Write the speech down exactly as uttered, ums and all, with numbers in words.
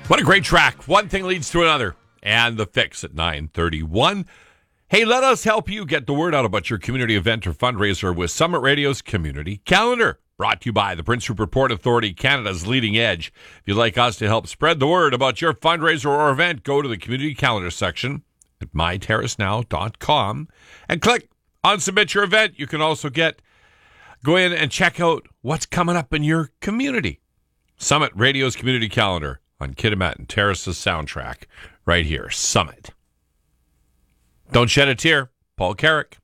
What a great track. One thing leads to another. And The Fix at nine thirty-one. Hey, let us help you get the word out about your community event or fundraiser with Summit Radio's Community Calendar. Brought to you by the Prince Rupert Port Authority, Canada's leading edge. If you'd like us to help spread the word about your fundraiser or event, go to the Community Calendar section at my terrace now dot com and click on Submit Your Event. You can also get go in and check out what's coming up in your community. Summit Radio's Community Calendar on Kitimat and Terrace's soundtrack right here. Summit. Don't shed a tear. Paul Carrick.